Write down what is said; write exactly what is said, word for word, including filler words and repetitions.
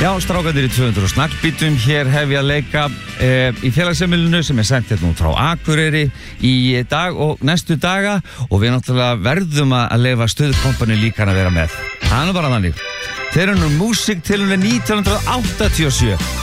Já, strákarnir í tvö hundruð og snakkbítum, hér hef ég að leika e, í félagsheimilinu sem er sendt hérna út frá Akureyri í dag og næstu daga og við náttúrulega verðum að leyfa stöðukompani líka að vera með. Það er nú bara þannig. Þeir eru nú músík til og með nítján hundruð áttatíu og sjö.